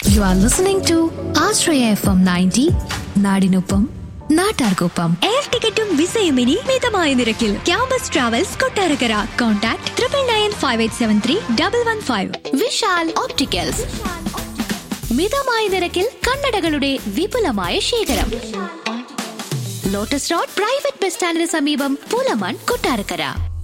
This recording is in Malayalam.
You are listening to Ashraya FM 90, നാടിനൊപ്പം നാട്ടാർക്കൊപ്പം. എയർ ടിക്കറ്റും വിസയും ഇനി മിതമായ നിരക്കിൽ. Campus travels Kottarakkara. Contact 9995831115. Vishal opticals, മിതമായ നിരക്കിൽ കണ്ണടകളുടെ വിപുലമായ ശേഖരം. ലോട്ടസ് റോഡ് പ്രൈവറ്റ് ബസ് സ്റ്റാൻഡിന് സമീപം, പുലമൺ, കൊട്ടാരക്കര.